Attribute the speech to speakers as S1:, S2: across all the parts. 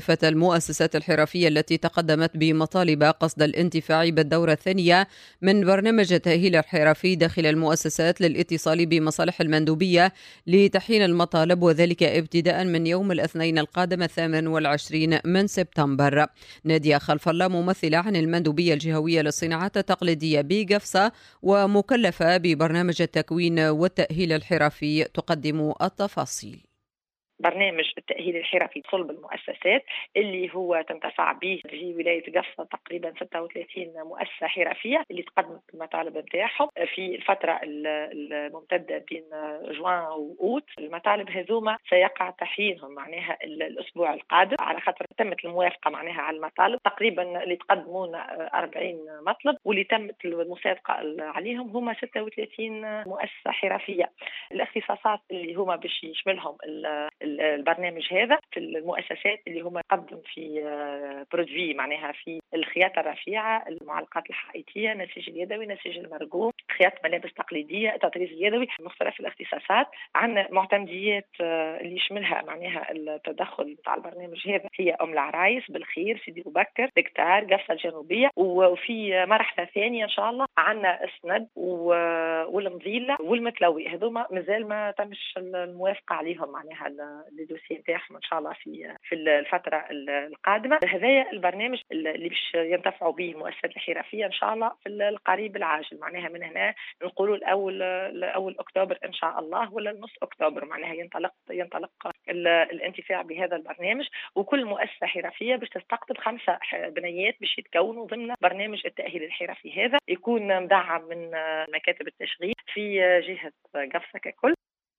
S1: كافة المؤسسات الحرفية التي تقدمت بمطالب قصد الانتفاع بالدورة الثانية من برنامج التأهيل الحرفي داخل المؤسسات للاتصال بمصالح المندوبية لتحيين المطالب، وذلك ابتداء من يوم الاثنين القادم 28 من سبتمبر. نادية خلف الله ممثلة عن المندوبية الجهوية للصناعات التقليدية بقفصة ومكلفة ببرنامج التكوين والتأهيل الحرفي تقدم التفاصيل.
S2: برنامج التأهيل الحرفي صلب المؤسسات اللي هو تنتفع به في ولاية قفصة تقريبا 36 مؤسسة حرفية اللي تقدمت المطالب نتاعهم في الفترة الممتدة بين جوان وأوت. المطالب هذوما سيقع تحيينهم معناها الأسبوع القادم، على خاطر تمت الموافقة معناها على المطالب تقريبا اللي تقدمون 40 مطلب، واللي تمت المصادقة عليهم هما 36 مؤسسة حرفية. الاختصاصات اللي هما باش يشملهم البرنامج هذا في المؤسسات اللي هم يقدم في برودوي معناها في الخياطة الرفيعة، المعلقات الحائطية، النسيج اليدوي، النسيج المرقوم، خياطة ملابس تقليدية، التطريز اليدوي، مختلف الاختصاصات. عندنا معتمديات اللي يشملها معناها التدخل بتاع البرنامج هذا هي أم العرايس، بالخير، سيدي أبو بكر، دكتار، قفصة الجنوبية. وفي مرحلة ثانية إن شاء الله عندنا السند والمضيلة والمتلوي، هذوما مازال ما تمش الموافقة عليهم معناها الدوسيه نتاعهم ان شاء الله في الفتره القادمه. هذايا البرنامج اللي باش ينتفعوا به المؤسسات الحرفيه ان شاء الله في القريب العاجل، معناها من هنا نقولوا الاول اكتوبر ان شاء الله ولا نص اكتوبر معناها ينطلق الانتفاع بهذا البرنامج. وكل مؤسسه حرفيه باش تستقطب 5 بنيات باش يتكونوا ضمن برنامج التاهيل الحرفي هذا، يكون مدعم من مكاتب التشغيل في جهه قفصة ككل.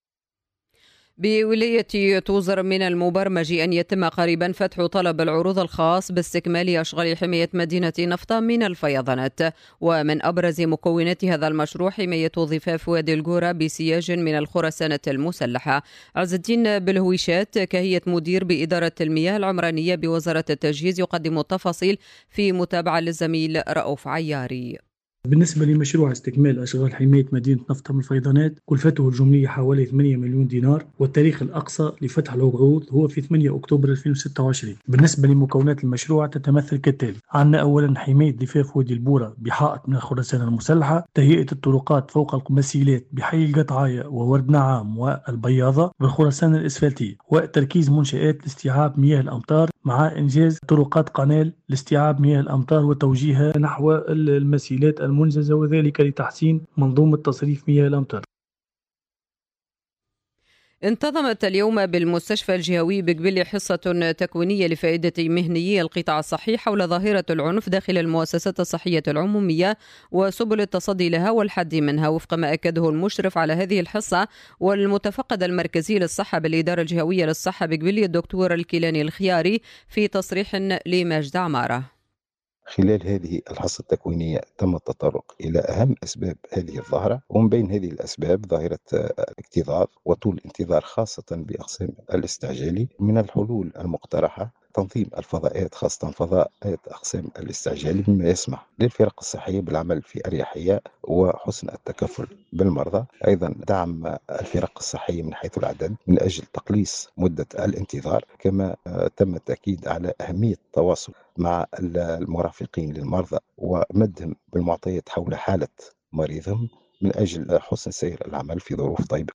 S1: بولاية توزر من المبرمج أن يتم قريبا فتح طلب العروض الخاص باستكمال أشغال حماية مدينة نفطة من الفيضانات، ومن أبرز مكونات هذا المشروع حماية ضفاف وادي القورة بسياج من الخرسانة المسلحة. عز الدين بالهويشات كهيئة مدير بإدارة المياه العمرانية بوزارة التجهيز يقدم التفاصيل في متابعة للزميل رؤوف عياري.
S3: بالنسبة لمشروع استكمال أشغال حماية مدينة نفطة من الفيضانات كلفته الجملية حوالي 8 مليون دينار، والتاريخ الأقصى لفتح العروض هو في 8 أكتوبر 2026. بالنسبة لمكونات المشروع تتمثل كالتالي: عندنا أولا حماية ضفاف وادي البورة بحائط من الخرسانة المسلحة، تهيئة الطرقات فوق المسيلات بحي القطعية وورد نعام والبياضة بالخرسانة الإسفلتية، وتركيز منشآت لاستيعاب مياه الأمطار مع إنجاز طرقات قنال لاستيعاب مياه الأمطار وتوجيهها نحو المسيلات المنجزة، وذلك لتحسين منظومة تصريف مياه الأمطار.
S1: انتظمت اليوم بالمستشفى الجهوي بقبلي حصة تكوينية لفائدة مهنيي القطاع الصحي حول ظاهرة العنف داخل المؤسسات الصحية العمومية وسبل التصدي لها والحد منها، وفق ما أكده المشرف على هذه الحصة والمتفقد المركزي للصحة بالإدارة الجهوية للصحة بقبلي الدكتور الكيلاني الخياري في تصريح لماجد عمارة.
S4: خلال هذه الحصة التكوينية تم التطرق إلى أهم أسباب هذه الظاهرة، ومن بين هذه الأسباب ظاهرة الاكتظاظ وطول الانتظار خاصة بأقسام الاستعجالي. من الحلول المقترحة تنظيم الفضاءات خاصة فضاءات أقسام الاستعجالي، مما يسمح للفرق الصحية بالعمل في أريحية وحسن التكفل بالمرضى. أيضا دعم الفرق الصحية من حيث العدد من أجل تقليص مدة الانتظار، كما تم التأكيد على أهمية التواصل مع المرافقين للمرضى ومدهم بالمعطيات حول حالة مريضهم من أجل حسن سير العمل في ظروف طيبة.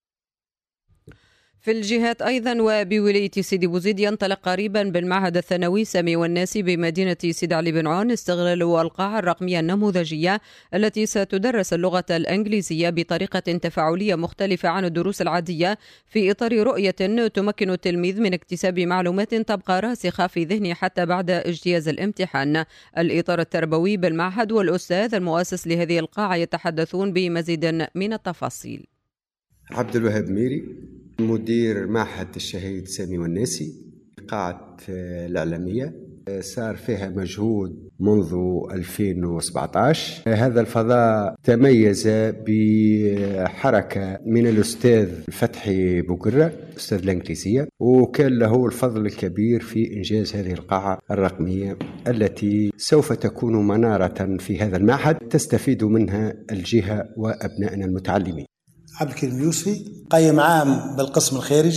S1: في الجهات أيضا وبولاية سيدي بوزيد ينطلق قريبا بالمعهد الثانوي سامي والناسي بمدينة سيدي علي بن عون استغلال القاعة الرقمية النموذجية التي ستدرس اللغة الإنجليزية بطريقة تفاعلية مختلفة عن الدروس العادية في إطار رؤية تمكن التلميذ من اكتساب معلومات تبقى راسخة في ذهنه حتى بعد اجتياز الامتحان. الإطار التربوي بالمعهد والأستاذ المؤسس لهذه القاعة يتحدثون بمزيد من التفاصيل.
S5: عبد الوهاب ميري، مدير معهد الشهيد سامي والناسي، قاعة الإعلامية، صار فيها مجهود منذ 2017. هذا الفضاء تميز بحركة من الأستاذ فتحي بوقرة أستاذ الإنجليزية، وكان له الفضل الكبير في إنجاز هذه القاعة الرقمية التي سوف تكون منارة في هذا المعهد تستفيد منها الجهة وأبنائنا المتعلمين.
S6: عبد الكريم يوسفي، قيم عام بالقسم الخارجي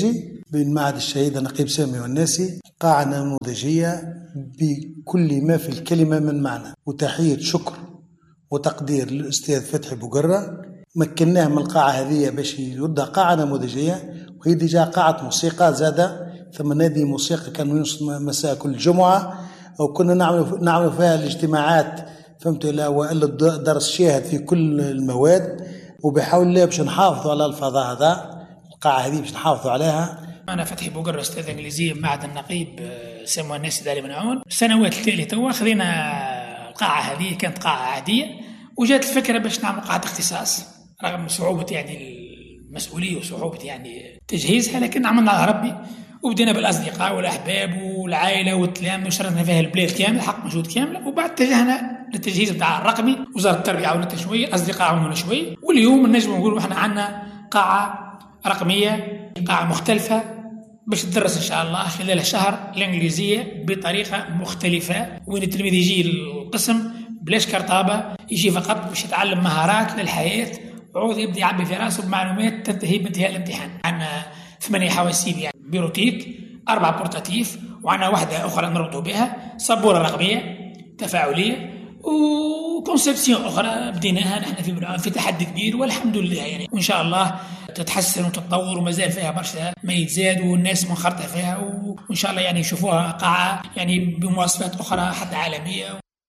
S6: بين معهد الشهيد نقيب سامي والناسي، قاعة نموذجية بكل ما في الكلمة من معنى. وتحية شكر وتقدير للأستاذ فتحي بوقرة، مكناه من القاعة هذه باش يردها قاعة نموذجية، وهي ديجا قاعة موسيقى زادة، ثم نادي موسيقى كان ينصب مساء كل جمعة، أو كنا نعمل فيها الاجتماعات فهمت لا، وإلا درس شاهد في كل المواد. وبحاول الله باش نحافظوا على الفضاء هذا، القاعة هذه باش نحافظوا عليها.
S7: أنا فتحي بوقرة أستاذ إنجليزية بمعهد النقيب سموها الناس سيدي علي بنعون. السنوات التالية توا خذينا القاعة هذه، كانت قاعة عادية، وجات الفكرة باش نعمل قاعة اختصاص رغم صعوبة يعني المسؤولية وصعوبة يعني تجهيزها، لكن عملنا ربي وبدينا بالأصدقاء والأحباب والعائلة والتلامذة وشرنا فيها البلاد كامل حق مجهود كامل. وبعد اتجهنا للتجهيز بتاع الرقمي، وزارة التربية عاونتنا شوية، أصدقاء عاونونا شوية، واليوم نجم نقولوا احنا عندنا قاعة رقمية، قاعة مختلفة باش تدرس إن شاء الله خلال شهر الإنجليزية بطريقة مختلفة، وين التلميذ يجي القسم بلاش كرطابة، يجي فقط باش يتعلم مهارات للحياة، وعود يبدأ يعبي في راسه بمعلومات تنتهي بانتهاء الامتحان. عندنا 8 حواسيب يعني بيروتيك، 4 بورتاتيف، وعندنا واحدة أخرى نربطوا بها، سبورة رقمية تفاعلية، وكونسبسيون أخرى بديناها نحن في بنعون في تحدي كبير والحمد لله يعني، وإن شاء الله تتحسن وتتطور، ومازال فيها برشا ما يتزاد، والناس منخرطة فيها، وإن شاء الله يعني يشوفوها قاعة يعني بمواصفات أخرى حتى عالمية.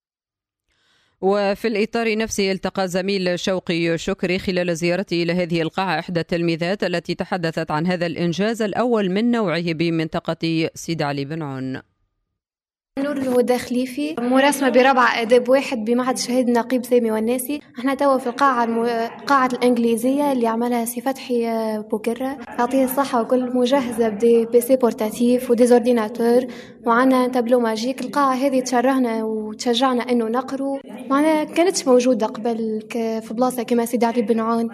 S1: وفي الإطار نفسه التقى زميل شوقي شكري خلال زيارته إلى هذه القاعة إحدى التلميذات التي تحدثت عن هذا الإنجاز الأول من نوعه بمنطقة سيدي علي بنعون.
S8: نور الهدى خليفي، مراسمة برابعة آداب 1 بمعهد الشهيد نقيب سامي والناسي. احنا توا في قاعة الإنجليزية اللي عملها سي فتحي بوقرة، يعطيه الصحة، وكل مجهزة بدي بي سي بورتاتيف وديزورديناتور، وعنا تابلو ماجيك. القاعة هذه تشرهنا وتشجعنا انه نقروا، معنا كانتش موجودة قبل في بلاصة كما سيدي علي بنعون.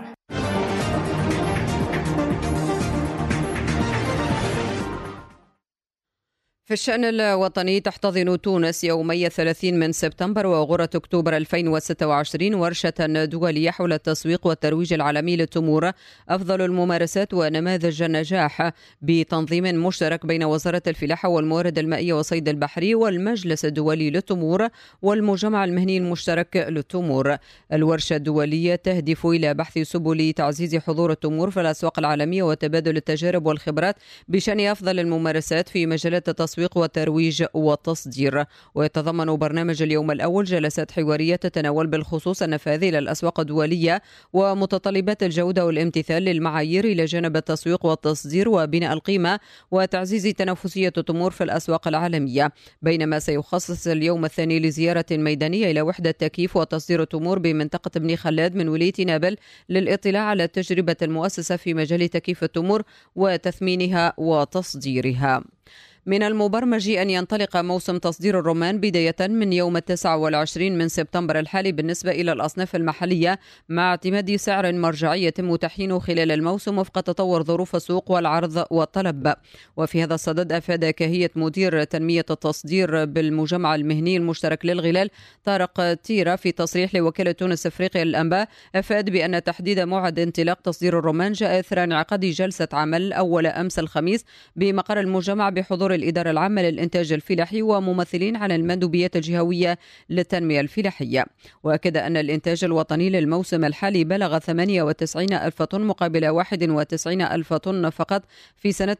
S1: في الشأن الوطني تحتضن تونس يومي 30 من سبتمبر وغرة أكتوبر 2026 ورشة دولية حول التسويق والترويج العالمي للتمور، أفضل الممارسات ونماذج النجاح، بتنظيم مشترك بين وزارة الفلاحة والموارد المائية والصيد البحري والمجلس الدولي للتمور والمجمع المهني المشترك للتمور. الورشة الدولية تهدف إلى بحث سبل تعزيز حضور التمور في الأسواق العالمية وتبادل التجارب والخبرات بشأن أفضل الممارسات في مجالات التسويق والترويج والتصدير. ويتضمن برنامج اليوم الأول جلسات حوارية تتناول بالخصوص النفاذ إلى الأسواق الدولية ومتطلبات الجودة والامتثال للمعايير إلى جانب التسويق والتصدير وبناء القيمة وتعزيز تنافسية التمور في الأسواق العالمية. بينما سيخصص اليوم الثاني لزيارة ميدانية إلى وحدة تكييف وتصدير التمور بمنطقة بني خلاد من ولاية نابل للإطلاع على تجربة المؤسسة في مجال تكييف التمور وتثمينها وتصديرها. من المبرمج أن ينطلق موسم تصدير الرمان بداية من يوم 29 من سبتمبر الحالي بالنسبة إلى الأصناف المحلية، مع اعتماد سعر مرجعي يتم تحيينه خلال الموسم وفق تطور ظروف السوق والعرض والطلب. وفي هذا الصدد أفاد كاهية مدير تنمية التصدير بالمجمع المهني المشترك للغلال طارق تيرا في تصريح لوكالة تونس أفريقيا للأنباء، أفاد بأن تحديد موعد انطلاق تصدير الرمان جاء إثر انعقاد جلسة عمل أول أمس الخميس بمقر المجمع بحضور الإدارة العامة للإنتاج الفلاحي وممثلين عن المندوبيات الجهوية للتنمية الفلاحية. وأكد أن الإنتاج الوطني للموسم الحالي بلغ 98,000 طن مقابل 91,000 طن فقط في سنة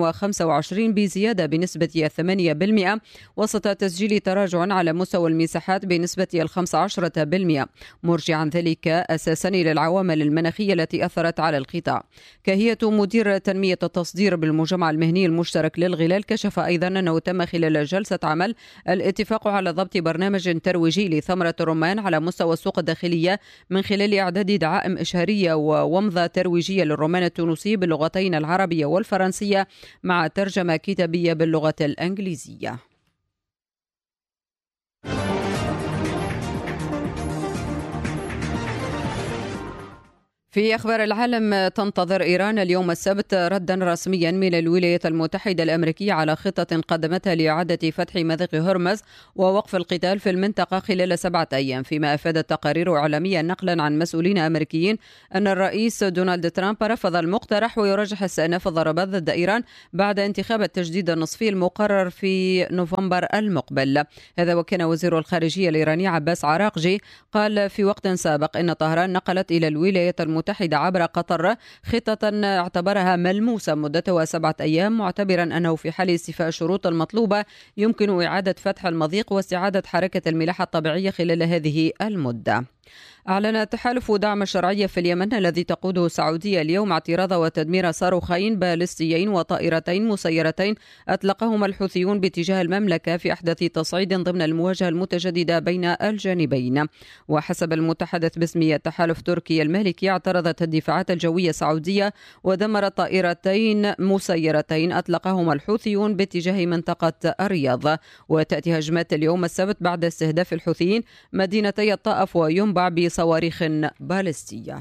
S1: 2025 بزيادة بنسبة 8%، وسط تسجيل تراجع على مستوى المساحات بنسبة 15%، مرجعا ذلك أساسا إلى العوامل المناخية التي أثرت على القطاع. كاهية مدير تنمية التصدير بالمجمع المهني المشترك للغلال كشف أيضا أنه تم خلال جلسة عمل الاتفاق على ضبط برنامج ترويجي لثمرة الرمان على مستوى السوق الداخلية من خلال إعداد دعائم إشهارية وومضة ترويجية للرمان التونسي باللغتين العربية والفرنسية مع ترجمة كتابية باللغة الإنجليزية. في أخبار العالم، تنتظر إيران اليوم السبت ردا رسميا من الولايات المتحدة الأمريكية على خطة قدمتها لإعادة فتح مضيق هرمز ووقف القتال في المنطقة خلال 7 أيام، فيما أفادت تقارير إعلامية نقلا عن مسؤولين أمريكيين أن الرئيس دونالد ترامب رفض المقترح ويرجح استئناف الضربات ضد إيران بعد انتخاب التجديد النصفي المقرر في نوفمبر المقبل. هذا وكان وزير الخارجية الإيراني عباس عراقجي قال في وقت سابق إن طهران نقلت إلى الولايات المتحدة عبر قطر خطة اعتبرها ملموسة مدتها 7 أيام، معتبرا أنه في حال استيفاء الشروط المطلوبة يمكن إعادة فتح المضيق واستعادة حركة الملاحة الطبيعية خلال هذه المدة. أعلن تحالف دعم الشرعية في اليمن الذي تقوده السعودية اليوم اعتراض وتدمير صاروخين باليستيين وطائرتين مسيرتين أطلقهما الحوثيون باتجاه المملكة في أحدث تصعيد ضمن المواجهة المتجددة بين الجانبين. وحسب المتحدث باسم التحالف تركيا المالكي، اعترضت الدفاعات الجوية السعودية ودمرت طائرتين مسيرتين أطلقهما الحوثيون باتجاه منطقة الرياض. وتأتي هجمات اليوم السبت بعد استهداف الحوثيين مدينتي الطائف وينبع بصواريخ باليستية.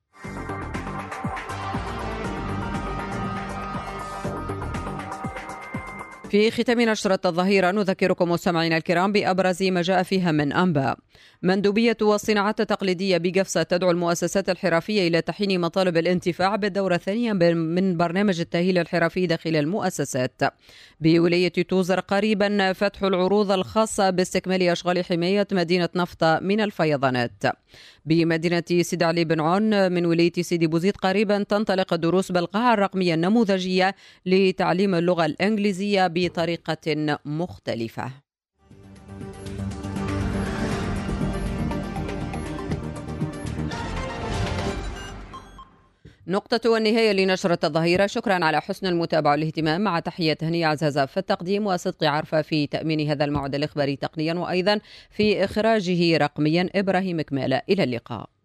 S1: في ختام نشرة الظهيرة نذكركم مستمعينا الكرام بأبرز ما جاء فيها من أنباء. مندوبية والصناعات التقليدية بقفصة تدعو المؤسسات الحرفية إلى تحيين مطالب الانتفاع بالدورة الثانية من برنامج التأهيل الحرفي داخل المؤسسات. بولاية توزر قريبا فتح العروض الخاصة باستكمال أشغال حماية مدينة نفطة من الفيضانات. بمدينة سيدي علي بن عون من ولاية سيدي بوزيد قريبا تنطلق دروس بالقاعة الرقمية النموذجية لتعليم اللغة الإنجليزية بطريقة مختلفة. نقطة والنهاية لنشرة الظهيرة. شكرا على حسن المتابعة والاهتمام، مع تحية هنية عزازة في التقديم وصدق عرفة في تأمين هذا الموعد الإخباري تقنيا وأيضا في إخراجه رقميا إبراهيم كمالة. إلى اللقاء.